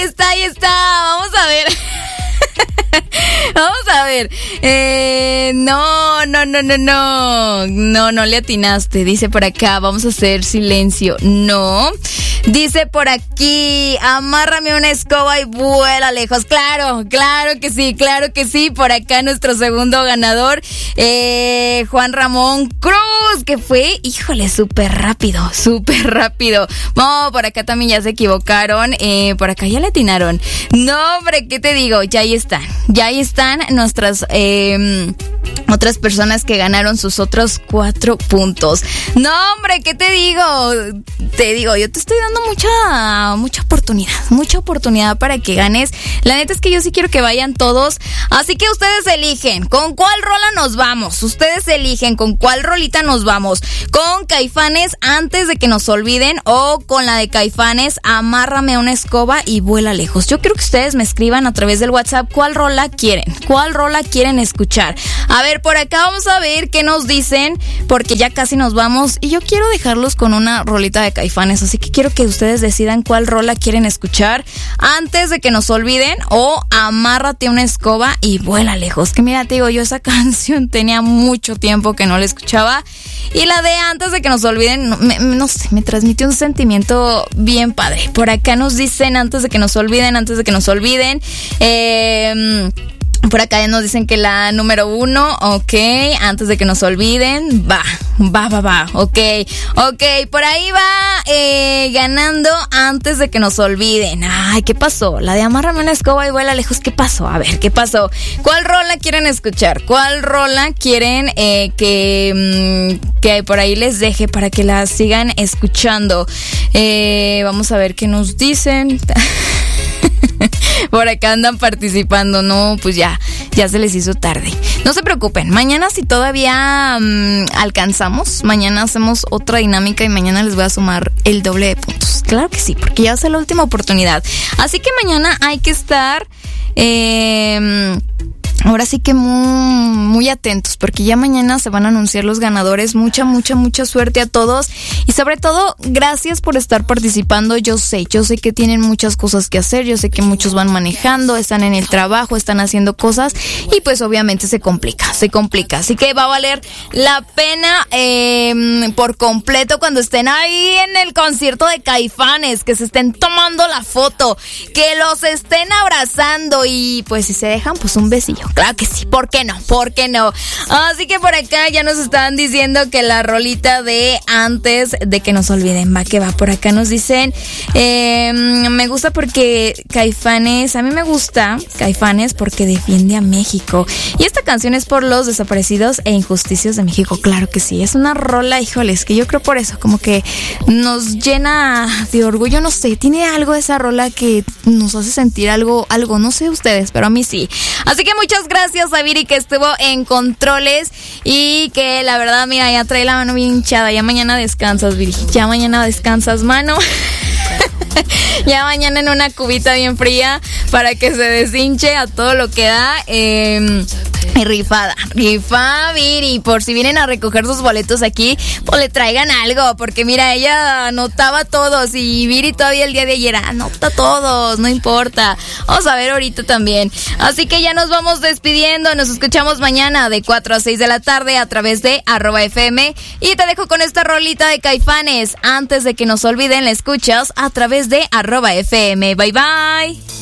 Ahí está. Vamos a ver. Vamos a ver. No le atinaste. Dice por acá, vamos a hacer silencio. No. Dice por aquí, amárrame una escoba y vuela lejos. Claro que sí. Por acá nuestro segundo ganador, Juan Ramón Cruz, que fue, híjole, súper rápido. No, por acá también ya se equivocaron. Por acá ya le atinaron. No, hombre, ¿qué te digo? Ya ahí están nuestras otras personas que ganaron sus otros 4 puntos. No, hombre, ¿qué te digo? Yo te estoy dando mucha oportunidad para que ganes. La neta es que yo sí quiero que vayan todos. Así que ustedes eligen con cuál rola nos vamos. Ustedes eligen con cuál rolita nos vamos. Con Caifanes, Antes de que nos olviden, o con la de Caifanes, Amárrame a una escoba y vuela lejos. Yo quiero que ustedes me escriban a través del WhatsApp cuál rola quieren escuchar. A ver, por acá vamos a ver qué nos dicen, porque ya casi nos vamos y yo quiero dejarlos con una rolita de Caifanes, así que quiero que ustedes decidan cuál rola quieren escuchar, Antes de que nos olviden o Amárrate a una escoba y vuela lejos. Que mira, te digo, yo esa canción tenía mucho tiempo que no la escuchaba, y la de Antes de que nos olviden, no sé, me transmitió un sentimiento bien padre. Por acá nos dicen Antes de que nos olviden. Por acá ya nos dicen que la número 1, ok, Antes de que nos olviden, va, ok, por ahí va ganando Antes de que nos olviden. Ay, ¿qué pasó? La de Amárrame una escoba y vuela lejos, ¿qué pasó? A ver, ¿qué pasó? ¿Cuál rola quieren escuchar? ¿Cuál rola quieren que por ahí les deje para que la sigan escuchando? Vamos a ver qué nos dicen. Por acá andan participando. No, pues ya se les hizo tarde. No se preocupen, mañana si todavía alcanzamos, mañana hacemos otra dinámica y mañana les voy a sumar el doble de puntos. Claro que sí, porque ya va a ser la última oportunidad. Así que mañana hay que estar ahora sí que muy atentos, porque ya mañana se van a anunciar los ganadores. Mucha suerte a todos, y sobre todo gracias por estar participando. Yo sé que tienen muchas cosas que hacer, yo sé que muchos van manejando, están en el trabajo, están haciendo cosas y pues obviamente se complica, así que va a valer la pena por completo cuando estén ahí en el concierto de Caifanes, que se estén tomando la foto, que los estén abrazando y pues si se dejan, pues un besillo. Claro que sí, ¿por qué no? Así que por acá ya nos estaban diciendo que la rolita de Antes de que nos olviden, va que va. Por acá nos dicen, me gusta porque Caifanes, a mí me gusta Caifanes porque defiende a México. Y esta canción es por los desaparecidos e injusticias de México. Claro que sí, es una rola, híjoles, que yo creo por eso, como que nos llena de orgullo, no sé, tiene algo esa rola que nos hace sentir algo, no sé ustedes, pero a mí sí. Así que muchas gracias a Viri, que estuvo en controles y que la verdad, mira, ya trae la mano bien hinchada. Ya mañana descansas, Viri. Ya mañana descansas, mano. Ya mañana en una cubita bien fría para que se deshinche a todo lo que da. Y rifa, Viri, por si vienen a recoger sus boletos aquí, pues le traigan algo, porque mira, ella anotaba todos y Viri todavía el día de ayer anota todos, no importa. Vamos a ver ahorita también. Así que ya nos vamos despidiendo, nos escuchamos mañana de 4 a 6 de la tarde a través de @FM, y te dejo con esta rolita de Caifanes, Antes de que nos olviden, la escuchas a través de @FM. Bye bye.